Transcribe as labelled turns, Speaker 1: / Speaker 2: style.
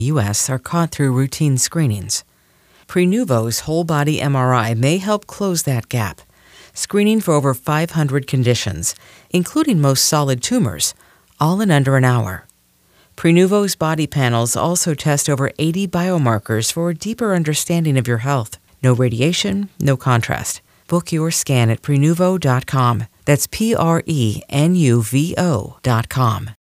Speaker 1: U.S. are caught through routine screenings. Prenuvo's whole-body MRI may help close that gap, screening for over 500 conditions, including most solid tumors, all in under an hour. Prenuvo's body panels also test over 80 biomarkers for a deeper understanding of your health. No radiation, no contrast. Book your scan at Prenuvo.com. That's Prenuvo.com.